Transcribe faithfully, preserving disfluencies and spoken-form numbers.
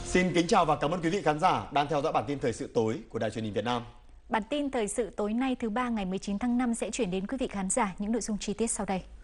Xin kính chào và cảm ơn quý vị khán giả đang theo dõi bản tin thời sự tối của Đài Truyền hình Việt Nam. Bản tin thời sự tối nay thứ ba ngày mười chín tháng năm sẽ chuyển đến quý vị khán giả những nội dung chi tiết sau đây.